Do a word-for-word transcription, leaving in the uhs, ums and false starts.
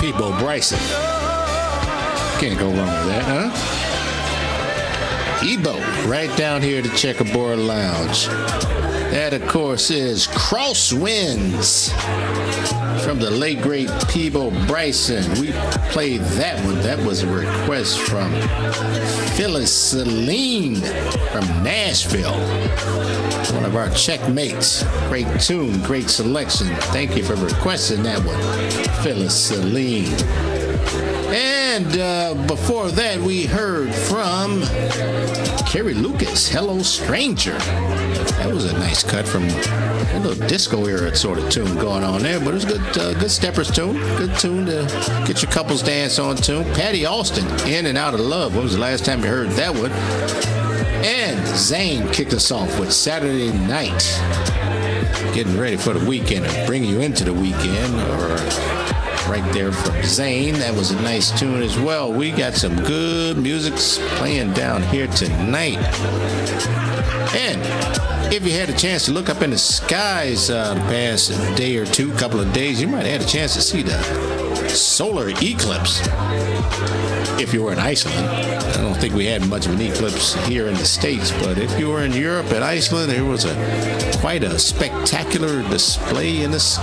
Peabo Bryson. Can't go wrong with that, huh? Ebo, right down here at the Checkerboard Lounge. That, of course, is Crosswinds from the late, great Peabo Bryson. We played that one. That was a request from Phyllis Celine from Nashville. One of our checkmates. Great tune, great selection. Thank you for requesting that one, Phyllis Celine. And uh, before that, we heard from Carrie Lucas, Hello Stranger. That was a nice cut from a little disco era sort of tune going on there, but it was a good, uh, good steppers tune. Good tune to get your couples dance on tune. Patty Austin, In and Out of Love. When was the last time you heard that one? And Zane kicked us off with Saturday Night. Getting ready for the weekend and bringing you into the weekend, or right there from Zane. That was a nice tune as well. We got some good music playing down here tonight. And if you had a chance to look up in the skies uh, the past day or two, couple of days, you might have had a chance to see the solar eclipse. If you were in Iceland. I don't think we had much of an eclipse here in the States, but if you were in Europe and Iceland, there was a quite a spectacular display in the sky.